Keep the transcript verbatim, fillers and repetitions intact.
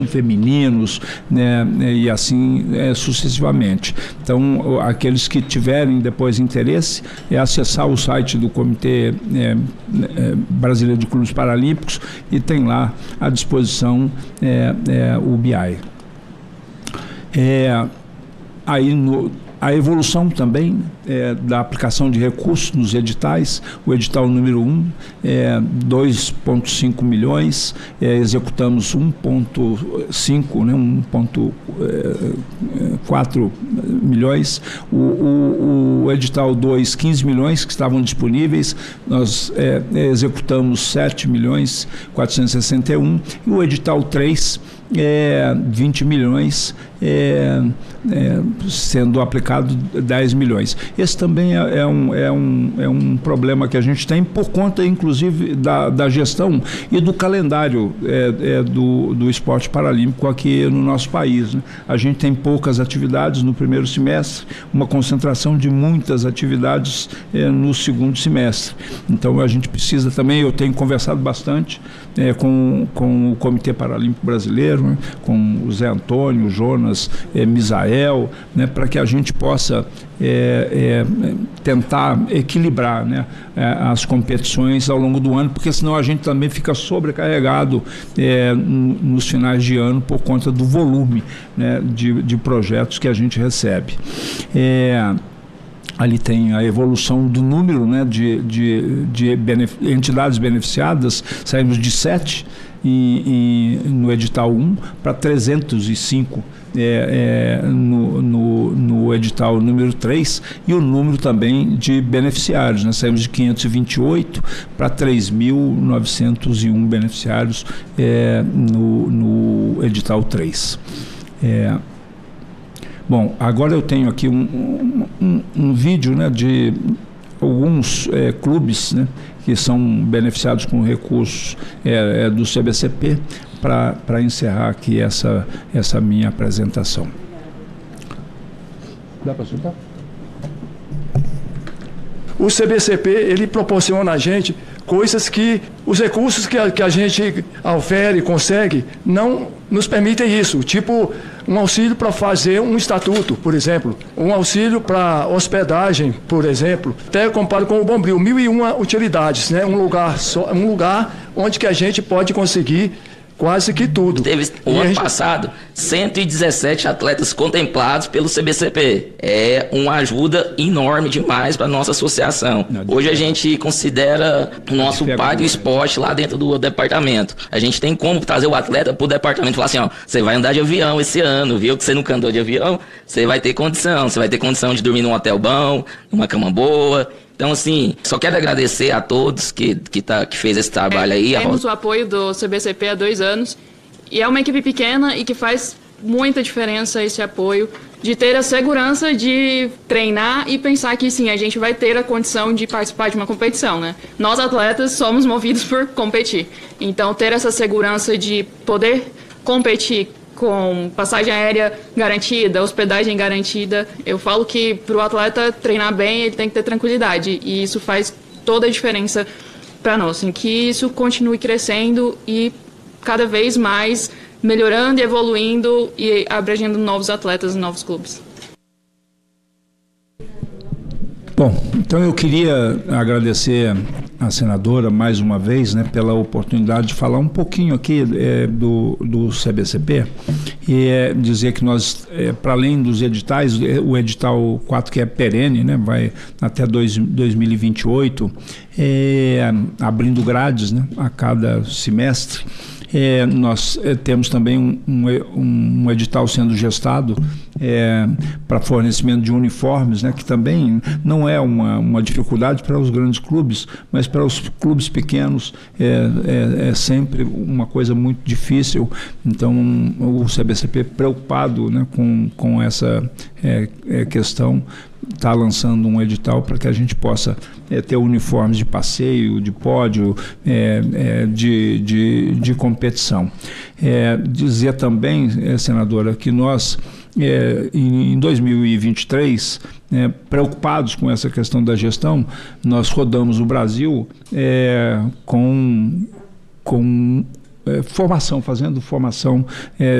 femininos, né, e assim é, sucessivamente. Então, aqueles que tiverem depois interesse, é acessar o site do Comitê é, é, Brasileiro de Clubes Paralímpicos e tem lá à disposição é, é, o B I. É, aí no A evolução também é, da aplicação de recursos nos editais, o edital número um, é, dois vírgula cinco milhões, é, executamos um vírgula cinco, né, um vírgula quatro milhões, o, o, o edital dois, quinze milhões que estavam disponíveis, nós é, executamos sete milhões quatrocentos e sessenta e um, e o edital três, É, vinte milhões, é, é, sendo aplicado dez milhões. Esse também é, é, um, é, um, é um problema que a gente tem por conta, inclusive, da, da gestão e do calendário é, é, do, do esporte paralímpico aqui no nosso país, né? A gente tem poucas atividades no primeiro semestre, uma concentração de muitas atividades é, no segundo semestre. Então, a gente precisa também, eu tenho conversado bastante é, com, com o Comitê Paralímpico Brasileiro, né, com o Zé Antônio, o Jonas, é, Misael, né, para que a gente possa é, é, tentar equilibrar, né, é, as competições ao longo do ano, porque senão a gente também fica sobrecarregado é, nos finais de ano por conta do volume, né, de, de projetos que a gente recebe. É, Ali tem a evolução do número, né, de, de, de benef- entidades beneficiadas, saímos de sete e, e, no edital um para trezentos e cinco é, é, no, no, no edital número três, e o número também de beneficiários, né, saímos de quinhentos e vinte e oito para três mil novecentos e um beneficiários é, no, no edital três. É, Bom, agora eu tenho aqui um, um, um vídeo, né, de alguns é, clubes, né, que são beneficiados com recursos é, é, do C B C P, para encerrar aqui essa, essa minha apresentação. Dá para soltar? O C B C P, ele proporciona a gente coisas que os recursos que a, que a gente ofere, consegue, não nos permitem isso, tipo um auxílio para fazer um estatuto, por exemplo, um auxílio para hospedagem, por exemplo. Até eu comparo com o Bombril, mil e uma utilidades, né? Um lugar só, um lugar onde que a gente pode conseguir quase que tudo. Teve o ano gente... passado cento e dezessete atletas contemplados pelo C B C P. É uma ajuda enorme demais para a nossa associação. Hoje a gente considera o nosso pai do esporte lá dentro do departamento. A gente tem como trazer o atleta para o departamento e falar assim, ó, você vai andar de avião esse ano, viu? Que você nunca andou de avião, você vai ter condição, você vai ter condição de dormir num hotel bom, numa cama boa. Então, assim, só quero agradecer a todos que, que, tá, que fez esse trabalho aí. Temos o apoio do C B C P há dois anos e é uma equipe pequena e que faz muita diferença esse apoio de ter a segurança de treinar e pensar que, sim, a gente vai ter a condição de participar de uma competição, né? Nós, atletas, somos movidos por competir. Então, ter essa segurança de poder competir com passagem aérea garantida, hospedagem garantida. Eu falo que para o atleta treinar bem, ele tem que ter tranquilidade. E isso faz toda a diferença para nós. Assim, que isso continue crescendo e cada vez mais melhorando e evoluindo e abrangendo novos atletas e novos clubes. Bom, então eu queria agradecer a senadora mais uma vez, né, pela oportunidade de falar um pouquinho aqui é, do, do C B C P e é, dizer que nós, é, para além dos editais, o edital quatro, que é perene, né, vai até dois mil e vinte e oito, é, abrindo grades, né, a cada semestre. É, nós é, temos também um, um, um edital sendo gestado é, para fornecimento de uniformes, né, que também não é uma, uma dificuldade para os grandes clubes, mas para os clubes pequenos é, é, é sempre uma coisa muito difícil. Então, o C B C P, preocupado, né, com, com essa é, é, questão, está lançando um edital para que a gente possa é, ter uniformes de passeio, de pódio, é, é, de, de, de competição. É, dizer também, é, senadora, que nós, é, em, em dois mil e vinte e três, é, preocupados com essa questão da gestão, nós rodamos o Brasil é, com, com é, formação, fazendo formação é,